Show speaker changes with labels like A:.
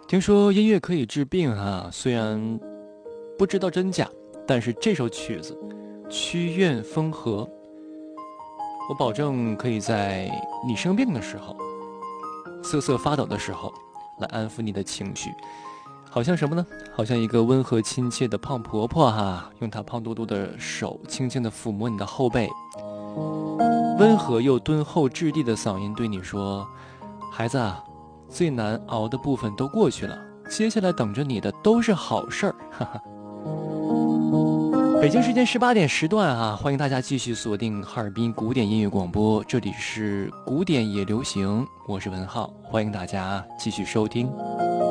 A: 听说音乐可以治病啊，虽然不知道真假，但是这首曲子曲院风和，我保证可以在你生病的时候、瑟瑟发抖的时候来安抚你的情绪。好像什么呢？好像一个温和亲切的胖婆婆哈，用她胖嘟嘟的手轻轻地抚摸你的后背，温和又敦厚质地的嗓音对你说：孩子啊，最难熬的部分都过去了，接下来等着你的都是好事儿。哈哈。北京时间18点时段啊，欢迎大家继续锁定哈尔滨古典音乐广播，这里是古典也流行，我是文浩，欢迎大家继续收听。